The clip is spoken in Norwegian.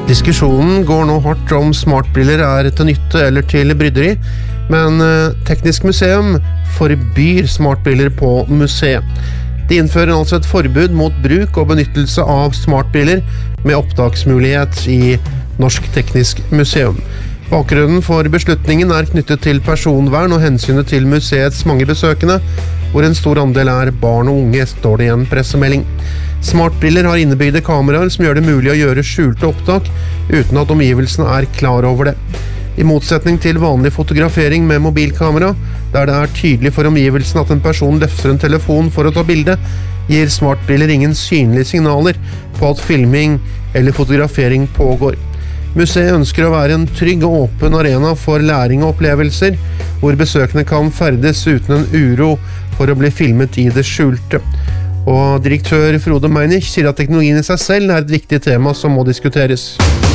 Diskusjonen går nå hardt om smartbriller til nytte eller til bryderi, men Teknisk museum forbyr smartbriller på museet. De innfører altså et forbud mot bruk og benyttelse av smartbriller med opptaksmulighet i Norsk Teknisk Museum. Bakgrunnen for beslutningen knyttet til personvern og hensynet til museets mange besøkende, hvor en stor andel barn og unge, står det i en pressemelding. Smartbriller har innebygde kameraer som gjør det mulig å gjøre skjulte opptak uten at omgivelsene klar over det. I motsetning til vanlig fotografering med mobilkamera, der det tydelig for omgivelsen at en person løfter en telefon for å ta bilde, gir smartbriller ingen synlige signaler på at filming eller fotografering pågår. Museet ønsker å være en trygg og åpen arena for læring og opplevelser, hvor besøkende kan ferdes uten en uro for å bli filmet i det skjulte. Og direktør Frode Meinich sier at teknologien i seg selv et viktig tema som må diskuteres.